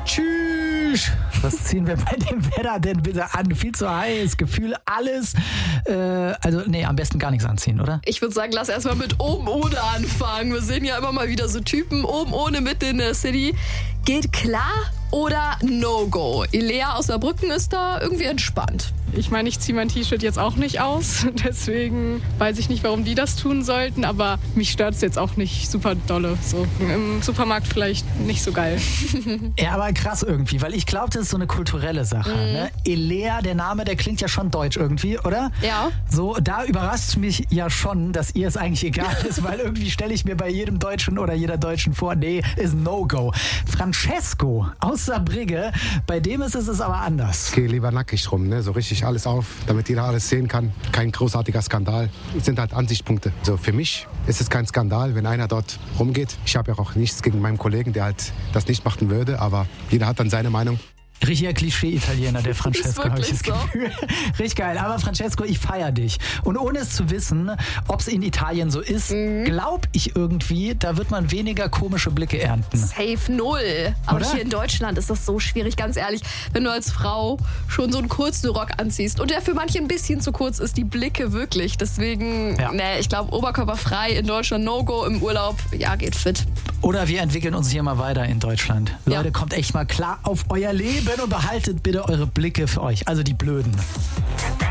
Tschüss. Was ziehen wir bei dem Wetter denn bitte an? Viel zu heiß, Gefühl, alles. Am besten gar nichts anziehen, oder? Ich würde sagen, lass erstmal mit oben ohne anfangen. Wir sehen ja immer mal wieder so Typen oben ohne mitten in der City. Geht klar oder No-Go? Ilea aus Saarbrücken ist da irgendwie entspannt. Ich meine, ich ziehe mein T-Shirt jetzt auch nicht aus, deswegen weiß ich nicht, warum die das tun sollten, aber mich stört es jetzt auch nicht super dolle. So im Supermarkt vielleicht nicht so geil. Ja, aber krass irgendwie, weil ich glaube, das ist so eine kulturelle Sache. Ne? Ilea, der Name, der klingt ja schon deutsch irgendwie, oder? Ja. So, da überrascht mich ja schon, dass ihr es eigentlich egal ist, weil irgendwie stelle ich mir bei jedem Deutschen oder jeder Deutschen vor, nee, ist No-Go. Francesco aus Saarbrücken, bei dem ist es aber anders. Ich gehe lieber nackig rum, ne? So richtig alles auf, damit jeder alles sehen kann. Kein großartiger Skandal. Es sind halt Ansichtspunkte. So, für mich ist es kein Skandal, wenn einer dort rumgeht. Ich habe ja auch nichts gegen meinen Kollegen, der halt das nicht machen würde, aber jeder hat dann seine Meinung. Richtiger Klischee-Italiener, der Francesco, habe ich das Gefühl. Richtig geil. Aber Francesco, ich feiere dich. Und ohne es zu wissen, ob es in Italien so ist, glaube ich irgendwie, da wird man weniger komische Blicke ernten. Safe 0. Aber Oder? hier in Deutschland ist das so schwierig, ganz ehrlich. Wenn du als Frau schon so einen kurzen Rock anziehst und der für manche ein bisschen zu kurz ist, die Blicke wirklich. Deswegen, ich glaube, oberkörperfrei in Deutschland No-Go, im Urlaub, ja, geht fit. Oder wir entwickeln uns hier mal weiter in Deutschland. Leute, kommt echt mal klar auf euer Leben und behaltet bitte eure Blicke für euch. Also die Blöden.